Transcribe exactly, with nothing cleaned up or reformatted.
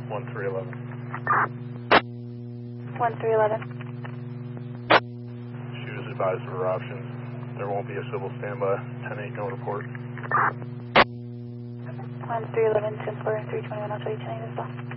one three eleven. one three eleven. Shooters advised for options. There won't be a civil standby. ten eight, no report. one three eleven, ten four, three twenty-one, I'll tell you ten eight as well.